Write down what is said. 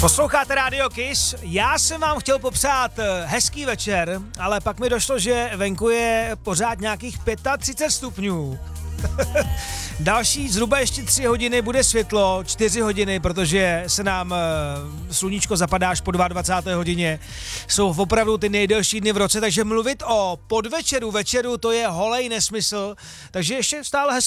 Posloucháte Radio Kiss, já jsem vám chtěl popřát hezký večer, ale pak mi došlo, že venku je pořád nějakých 35 stupňů. Další zhruba ještě 3 hodiny bude světlo, 4 hodiny, protože se nám sluníčko zapadá až po 22. hodině. Jsou opravdu ty nejdelší dny v roce, takže mluvit o podvečeru, večeru, to je holej nesmysl. Takže ještě stále hezký